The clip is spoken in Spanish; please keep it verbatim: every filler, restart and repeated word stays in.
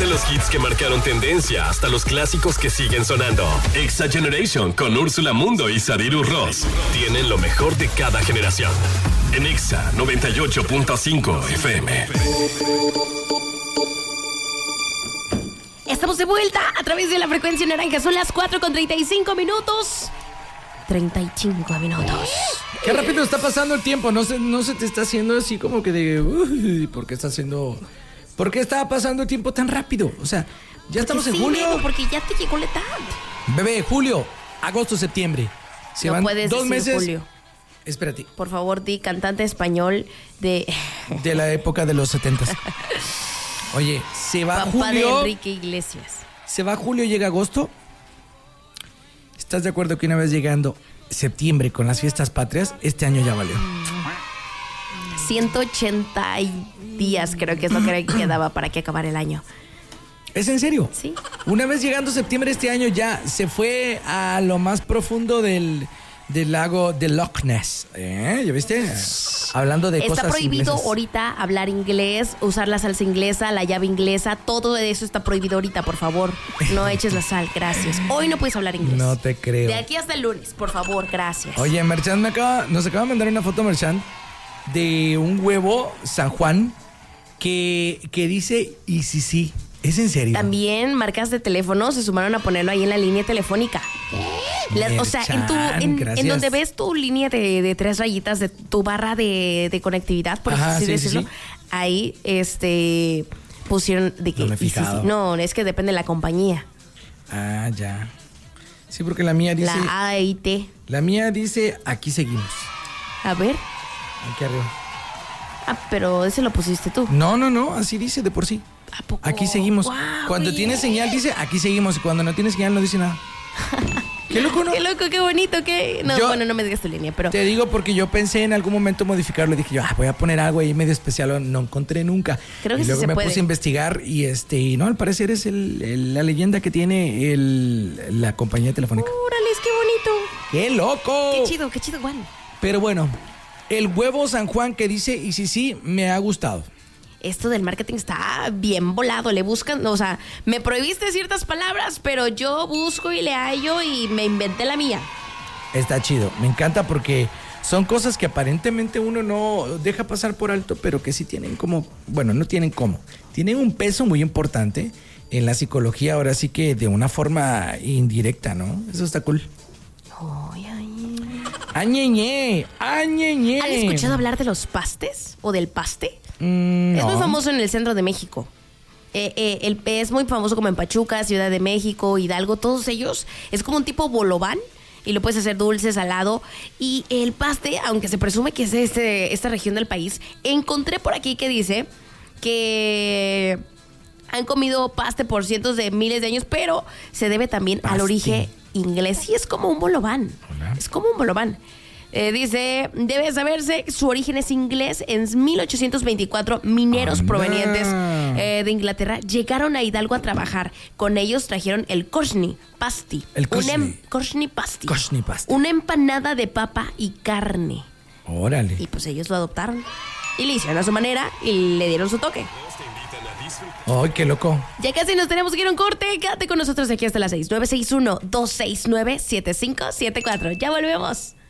Desde los hits que marcaron tendencia hasta los clásicos que siguen sonando. Exa Generation con Úrsula Mundo y Sariru Ross tienen lo mejor de cada generación. En Exa noventa y ocho punto cinco F M. Estamos de vuelta a través de la frecuencia naranja. Son las cuatro con treinta y cinco minutos. treinta y cinco minutos. Qué rápido está pasando el tiempo. No se, no se te está haciendo así como que de... Uy, ¿por qué está haciendo...? ¿Por qué está pasando el tiempo tan rápido? O sea, ya estamos en sí, julio. Bebo, porque ya te llegó la edad. Bebé, julio, agosto, septiembre. Se no van puedes dos decir meses. Julio. Espérate. Por favor, di cantante español de... De la época de los setentas. Oye, se va Papá julio. de Enrique Iglesias. Se va julio, llega agosto. ¿Estás de acuerdo que una vez llegando septiembre con las fiestas patrias, este año ya valió? ciento ochenta días creo que es lo que quedaba para que acabara el año. ¿Es en serio? Sí. Una vez llegando septiembre este año ya se fue a lo más profundo del, del lago de Loch Ness. ¿Eh? ¿Ya viste? Hablando de Está cosas prohibido inglesas. ahorita hablar inglés, usar la salsa inglesa, la llave inglesa, todo eso está prohibido ahorita, por favor. No eches la sal, gracias. Hoy no puedes hablar inglés. No te creo. De aquí hasta el lunes, por favor, gracias. Oye, Merchan me acaba, nos acaba de mandar una foto, Merchan, de un huevo San Juan que, que dice y sí, sí. ¿Es en serio? También marcas de teléfono se sumaron a ponerlo ahí en la línea telefónica. La, o sea, en tu en, en donde ves tu línea de, de tres rayitas de tu barra de, de conectividad, por Ajá, así sí, decirlo, sí, sí. ahí este pusieron de que No me he y sí, fijado. sí. No, es que depende de la compañía. Ah, ya. Sí, porque la mía dice... La A I T. La mía dice, aquí seguimos. A ver. Aquí arriba. Ah, pero ese lo pusiste tú. No, no, no, así dice de por sí. ¿A poco? Aquí seguimos. Wow, cuando bien. tiene señal dice, aquí seguimos. Y cuando no tiene señal no dice nada. Qué loco, ¿no? Qué loco, qué bonito, qué... No, Yo- bueno, no me digas tu línea, pero... Te digo porque yo pensé en algún momento modificarlo. Dije yo, ah, voy a poner algo ahí medio especial. No encontré nunca. Creo que y sí luego se me puede. puse a investigar y este, y no, al parecer es el, el- la leyenda que tiene el, la compañía telefónica. ¡Órale, qué bonito! ¡Qué loco! ¡Qué chido, qué chido, Juan! Pero bueno, el huevo San Juan que dice, y sí, sí, me ha gustado. Esto del marketing está bien volado, le buscan, o sea, me prohibiste ciertas palabras, pero yo busco y le hallo y me inventé la mía. Está chido, me encanta porque son cosas que aparentemente uno no deja pasar por alto, pero que sí tienen como, bueno, no tienen como, tienen un peso muy importante en la psicología, ahora sí que de una forma indirecta, ¿no? Eso está cool. Ay, ay. ¡Añeñe! ¡Añeñe! ¿Han escuchado hablar de los pastes o del paste? Mm, Es muy no. famoso en el centro de México. Eh, eh, el, es muy famoso como en Pachuca, Ciudad de México, Hidalgo, todos ellos. Es como un tipo bolobán y lo puedes hacer dulce, salado. Y el paste, aunque se presume que es de este, esta región del país, encontré por aquí que dice que han comido paste por cientos de miles de años, pero se debe también Paste. al origen inglés. Y es como un bolobán. Hola. Es como un bolobán. Eh, dice, debe saberse, su origen es inglés. En mil ochocientos veinticuatro, mineros Anda. provenientes eh, de Inglaterra llegaron a Hidalgo a trabajar. Con ellos trajeron el cochni pasty. El Un cochni. em- cochni pasty. Cochni pasty. Una empanada de papa y carne. Órale. Y pues ellos lo adoptaron. Y le hicieron a su manera y le dieron su toque. ¡Ay, qué loco! Ya casi nos tenemos que ir a un corte. Quédate con nosotros aquí hasta las seis. nueve seis uno, dos seis nueve, siete cinco siete cuatro. Ya volvemos.